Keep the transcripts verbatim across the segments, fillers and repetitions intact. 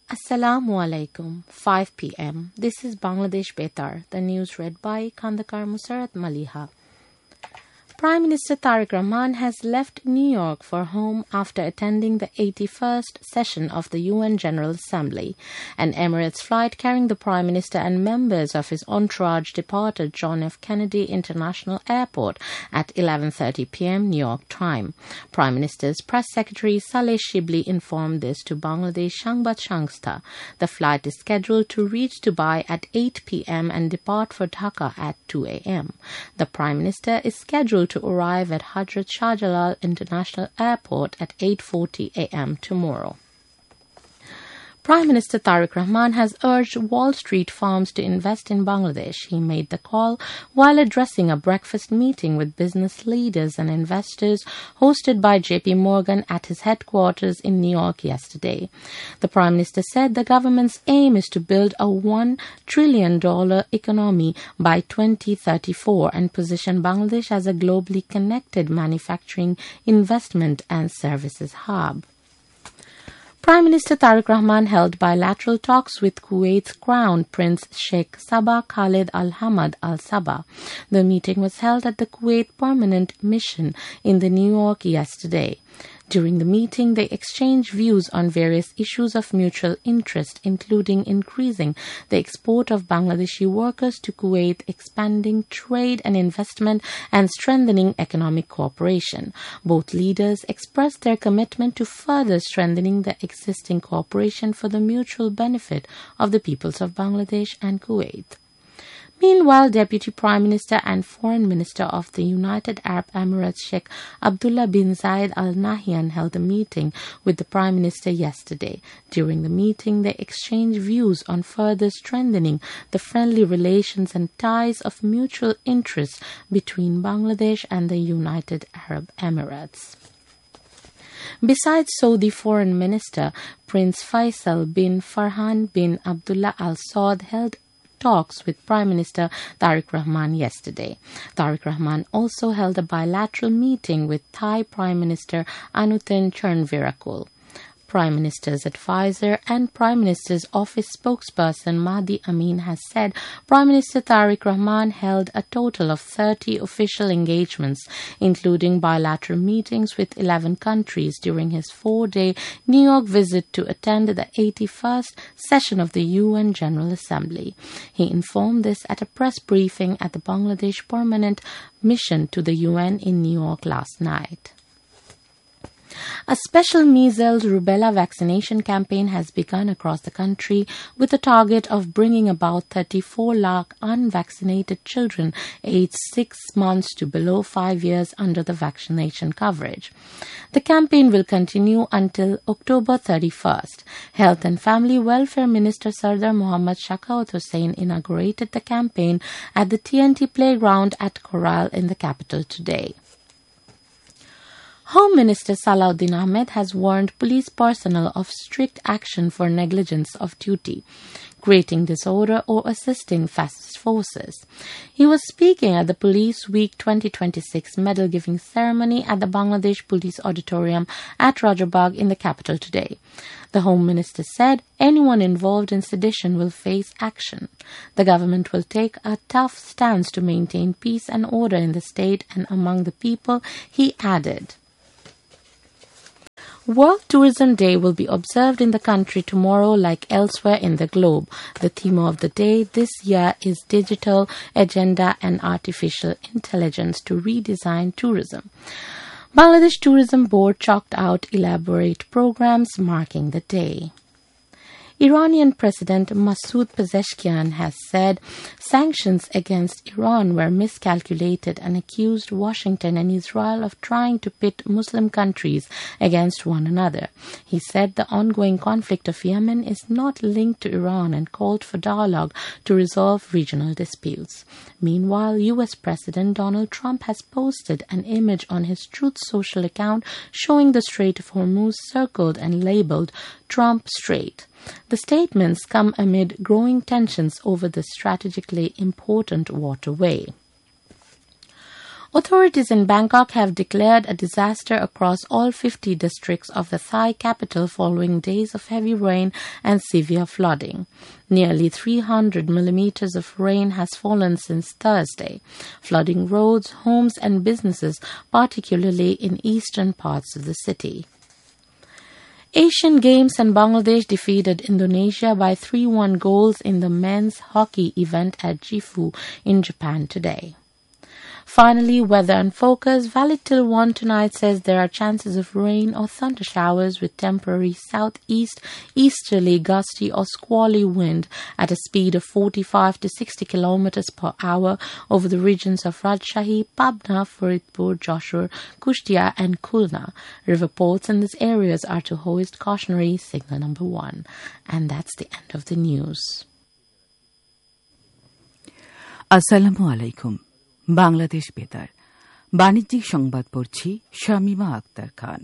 Assalamu alaikum. five p m. This is Bangladesh Betar. The news read by Kandakar Musarat Maliha. Prime Minister Tariq Rahman has left New York for home after attending the eighty-first session of the U N General Assembly. An Emirates flight carrying the Prime Minister and members of his entourage departed John F. Kennedy International Airport at eleven thirty p m New York time. Prime Minister's Press Secretary Saleh Shibli informed this to Bangladesh Shangbad Sangstha. The flight is scheduled to reach Dubai at eight p m and depart for Dhaka at two a m The Prime Minister is scheduled to arrive at Hazrat Shah Jalal International Airport at eight forty a m tomorrow. Prime Minister Tariq Rahman has urged Wall Street firms to invest in Bangladesh. He made the call while addressing a breakfast meeting with business leaders and investors hosted by J P Morgan at his headquarters in New York yesterday. The Prime Minister said the government's aim is to build a one trillion dollars economy by twenty thirty-four and position Bangladesh as a globally connected manufacturing, investment and services hub. Prime Minister Tariq Rahman held bilateral talks with Kuwait's Crown Prince Sheikh Sabah Khalid Al Hamad Al Sabah. The meeting was held at the Kuwait Permanent Mission in the New York yesterday. During the meeting, they exchanged views on various issues of mutual interest, including increasing the export of Bangladeshi workers to Kuwait, expanding trade and investment, and strengthening economic cooperation. Both leaders expressed their commitment to further strengthening the existing cooperation for the mutual benefit of the peoples of Bangladesh and Kuwait. Meanwhile, Deputy Prime Minister and Foreign Minister of the United Arab Emirates Sheikh Abdullah bin Zayed Al Nahyan held a meeting with the Prime Minister yesterday. During the meeting, they exchanged views on further strengthening the friendly relations and ties of mutual interest between Bangladesh and the United Arab Emirates. Besides Saudi Foreign Minister, Prince Faisal bin Farhan bin Abdullah Al Saud held talks with Prime Minister Tariq Rahman yesterday. Tariq Rahman also held a bilateral meeting with Thai Prime Minister Anutin Charnvirakul. Prime Minister's advisor and Prime Minister's office spokesperson Mahdi Amin has said Prime Minister Tariq Rahman held a total of thirty official engagements, including bilateral meetings with eleven countries during his four-day New York visit to attend the eighty-first session of the U N General Assembly. He informed this at a press briefing at the Bangladesh Permanent Mission to the U N in New York last night. A special measles rubella vaccination campaign has begun across the country with the target of bringing about thirty-four lakh unvaccinated children aged six months to below five years under the vaccination coverage. The campaign will continue until October thirty-first. Health and Family Welfare Minister Sardar Mohammad Shakaut Hussain inaugurated the campaign at the T N T Playground at Coral in the capital today. Home Minister Salahuddin Ahmed has warned police personnel of strict action for negligence of duty, creating disorder or assisting fascist forces. He was speaking at the Police Week twenty twenty-six medal-giving ceremony at the Bangladesh Police Auditorium at Rajabagh in the capital today. The Home Minister said anyone involved in sedition will face action. The government will take a tough stance to maintain peace and order in the state and among the people, he added. World Tourism Day will be observed in the country tomorrow like elsewhere in the globe. The theme of the day this year is Digital Agenda and Artificial Intelligence to Redesign Tourism. Bangladesh Tourism Board chalked out elaborate programs marking the day. Iranian President Masoud Pezeshkian has said sanctions against Iran were miscalculated and accused Washington and Israel of trying to pit Muslim countries against one another. He said the ongoing conflict of Yemen is not linked to Iran and called for dialogue to resolve regional disputes. Meanwhile, U S President Donald Trump has posted an image on his Truth Social account showing the Strait of Hormuz circled and labeled Trump Strait. The statements come amid growing tensions over the strategically important waterway. Authorities in Bangkok have declared a disaster across all fifty districts of the Thai capital following days of heavy rain and severe flooding. Nearly three hundred millimeters of rain has fallen since Thursday, flooding roads, homes and businesses, particularly in eastern parts of the city. Asian Games and Bangladesh defeated Indonesia by three one goals in the men's hockey event at Gifu in Japan today. Finally, weather and focus. Valid till one tonight says there are chances of rain or thunder showers with temporary southeast, easterly, gusty or squally wind at a speed of forty-five to sixty kilometers per hour over the regions of Rajshahi, Pabna, Faridpur, Jashore, Kushtia and Khulna. River ports in these areas are to hoist cautionary signal number one. And that's the end of the news. Assalamu alaikum. Bangladesh বেতার বাণিজ্যিক সংবাদ পড়ছি শামিমা আক্তার খান।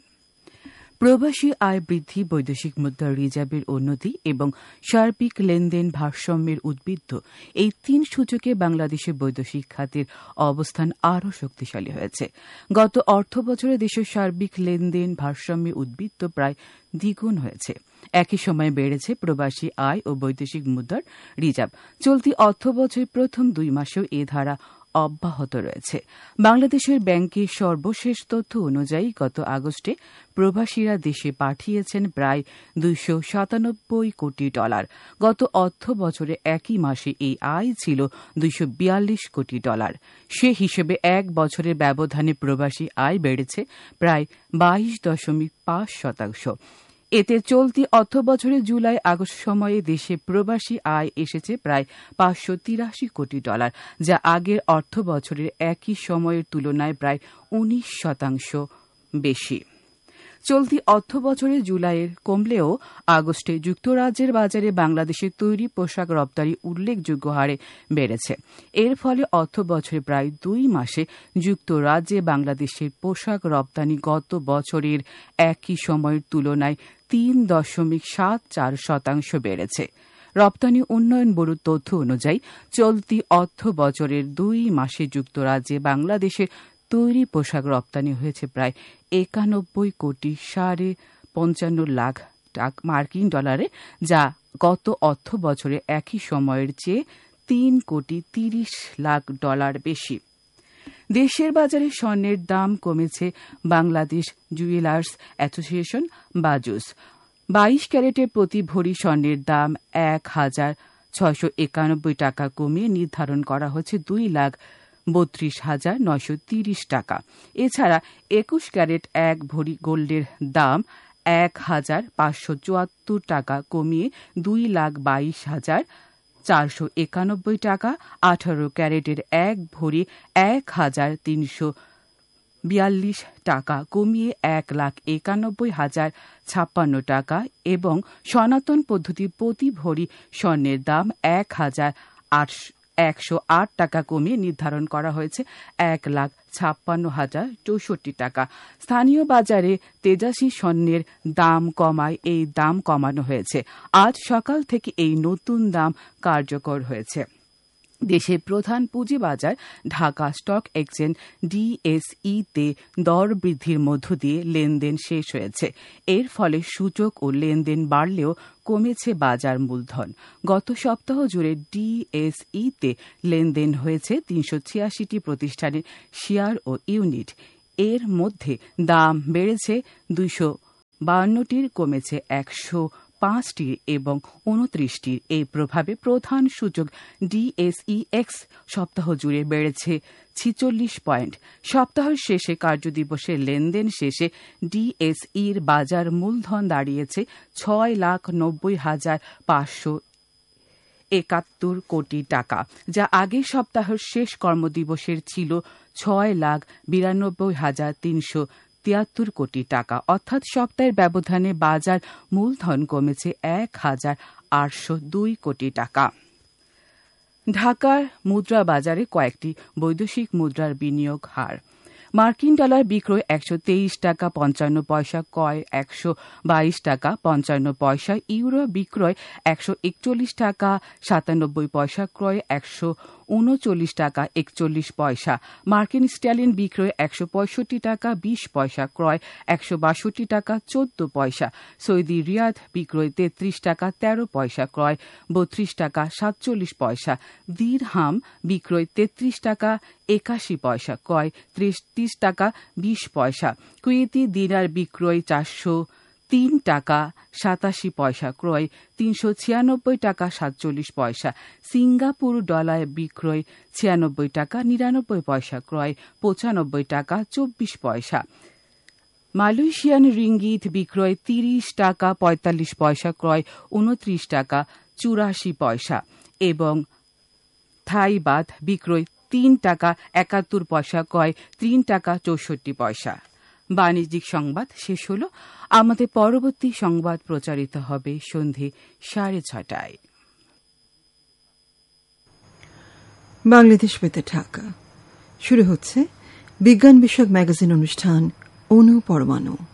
প্রবাসী আয় বৃদ্ধি, বৈদেশিক মুদ্রার রিজার্ভের উন্নতি এবং সার্বিক লেনদেন ভারসাম্যের উদ্বৃত্ত এই তিন সূচকে বাংলাদেশের বৈদেশিক খাতের অবস্থান আরও শক্তিশালী হয়েছে। গত অর্থ বছরে দেশের সার্বিক লেনদেন ভারসাম্যের উদ্বৃত্ত প্রায় দ্বিগুণ হয়েছে। একই সময়ে বেড়েছে প্রবাসী আয় ও বৈদেশিক মুদ্রার রিজার্ভ। চলতি অর্থ বছরের প্রথম দুই মাসেও এ ধারা অব্যাহত রয়েছে। বাংলাদেশের ব্যাংকের সর্বশেষ তথ্য অনুযায়ী গত আগস্টে প্রবাসীরা দেশে পাঠিয়েছেন প্রায় দুইশো সাতানব্বই কোটি ডলার। গত অর্থ বছরে একই মাসে এই আয় ছিল দুইশো বিয়াল্লিশ কোটি ডলার। সে হিসেবে এক বছরের ব্যবধানে প্রবাসী আয় বেড়েছে প্রায় বাইশ দশমিক পাঁচ শতাংশ। এতে চলতি অর্থ বছরে জুলাই আগস্ট সময়ে দেশে প্রবাসী আয় এসেছে প্রায় পাঁচশো তিরাশি কোটি ডলার, যা আগের অর্থ বছরের একই সময়ের তুলনায় প্রায় উনিশ শতাংশ বেশি। চলতি অর্থ বছরে জুলাইয়ের কমলেও আগস্টে যুক্তরাজ্যের বাজারে বাংলাদেশের তৈরি পোশাক রপ্তানি উল্লেখযোগ্য হারে বেড়েছে। এর ফলে অর্থ বছরে প্রায় দুই মাসে যুক্তরাজ্যে বাংলাদেশের পোশাক রপ্তানি গত বছরের একই সময়ের তুলনায় তিন দশমিক সাত চার শতাংশ বেড়েছে। রপ্তানি উন্নয়ন ব্যুরোর তথ্য অনুযায়ী চলতি অর্থ বছরের দুই মাসে যুক্তরাজ্যে বাংলাদেশের তৈরি পোশাক রপ্তানি হয়েছে প্রায় একানব্বই কোটি সাড়ে পঞ্চান্ন লাখ মার্কিন ডলারে, যা গত অর্থ বছরে একই সময়ের চেয়ে তিন কোটি তিরিশ লাখ ডলার বেশি। দেশের বাজারে স্বর্ণের দাম কমেছে। বাংলাদেশ জুয়েলার্স অ্যাসোসিয়েশন বাজুস বাইশ ক্যারেটের প্রতি ভরি স্বর্ণের দাম এক হাজার ছয়শো একানব্বই টাকা কমিয়ে নির্ধারণ করা হয়েছে দুই লাখ বত্রিশ হাজার নয়শো তিরিশ টাকা। এছাড়া একুশ ক্যারেট এক ভরি গোল্ডের দাম এক হাজার পাঁচশো চুয়াত্তর টাকা কমিয়ে দুই লাখ বাইশ হাজার চারশো একানব্বই টাকা। আঠারো ক্যারেটের এক ভরি এক হাজার তিনশো বিয়াল্লিশ টাকা কমিয়ে এক লাখ একানব্বই হাজার ছাপ্পান্ন টাকা এবং সনাতন পদ্ধতির প্রতি ভরি স্বর্ণের দাম এক হাজার আটশো একশো আট টাকা কমিয়ে নির্ধারণ করা হয়েছে এক লাখ ছাপ্পান্ন হাজার চৌষট্টি টাকা। স্থানীয় বাজারে তেজাসি স্বর্ণের দাম কমায় এই দাম কমানো হয়েছে। আজ সকাল থেকে এই নতুন দাম কার্যকর হয়েছে। দেশের প্রধান পুঁজিবাজার ঢাকা স্টক এক্সচেঞ্জ ডিএসইতে দর বৃদ্ধির মধ্য দিয়ে লেনদেন শেষ হয়েছে। এর ফলে সূচক ও লেনদেন বাড়লেও কমেছে বাজার মূলধন। গত সপ্তাহ জুড়ে ডিএসইতে লেনদেন হয়েছে তিনশো ছিয়াশিটি প্রতিষ্ঠানের শেয়ার ও ইউনিট। এর মধ্যে দাম বেড়েছে দুইশো বাউন্নটির, কমেছে একশো পাঁচটির এবং উনত্রিশটির। এই প্রভাবে প্রধান সূচক ডিএসইএক্স সপ্তাহ জুড়ে বেড়েছে ছিচল্লিশ পয়েন্ট। সপ্তাহের শেষে কার্যদিবসের লেনদেন শেষে ডিএসইর বাজার মূলধন দাঁড়িয়েছে ছয় লাখ নব্বই হাজার পাঁচশো একাত্তর কোটি টাকা, যা আগের সপ্তাহের শেষ কর্মদিবসের ছিল ছয় লাখ বিরানব্বই হাজার তিনশো তিয়াত্তর কোটি টাকা। অর্থাৎ সপ্তাহের ব্যবধানে বাজার মূলধন কমেছে এক হাজার আটশো দুই কোটি টাকা। ঢাকার মুদ্রা বাজারে কয়েকটি বৈদেশিক মুদ্রার বিনিয়োগ হার। মার্কিন ডলার বিক্রয় একশো তেইশ টাকা পঞ্চান্ন পয়সা, ক্রয় একশো বাইশ টাকা পঞ্চান্ন পয়সা। ইউরো বিক্রয় একশো একচল্লিশ টাকা সাতানব্বই পয়সা, ক্রয় একশো উনচল্লিশ টাকা একচল্লিশ পয়সা, মার্কিন স্ট্যালিন বিক্রয় একশো পঁয়ষট্টি টাকা বিশ পয়সা, ক্রয় একশো বাষট্টি টাকা চোদ্দ পয়সা, সৌদি রিয়াদ বিক্রয় তেত্রিশ টাকা তেরো পয়সা, ক্রয় বত্রিশ টাকা সাতচল্লিশ পয়সা, দিরহাম বিক্রয় তেত্রিশ টাকা একাশি পয়সা, ক্রয় ত্রিশ টাকা বিশ পয়সা, কুয়েতি দিনার বিক্রয় চারশো তিন টাকা সাতাশি পয়সা, ক্রয় তিনশো ছিয়ানব্বই টাকা সাতচল্লিশ পয়সা, সিঙ্গাপুর ডলার বিক্রয় ছিয়ানব্বই টাকা নিরানব্বই পয়সা, ক্রয় পঁচানব্বই টাকা চব্বিশ পয়সা, মালয়েশিয়ান রিঙ্গিত বিক্রয় তিরিশ টাকা পঁয়তাল্লিশ পয়সা, ক্রয় উনত্রিশ টাকা চুরাশি পয়সা এবং থাই বাথ বিক্রয় তিন টাকা একাত্তর পয়সা, ক্রয় তিন টাকা চৌষট্টি পয়সা। বাণিজ্যিক সংবাদ শেষ হল। আমাদের পরবর্তী সংবাদ প্রচারিত হবে সন্ধে সাড়ে ছটায়। বাংলাদেশ বেতার ঢাকা। শুরু হচ্ছে বিজ্ঞান বিষয়ক ম্যাগাজিন অনুষ্ঠান অনু পরমাণু।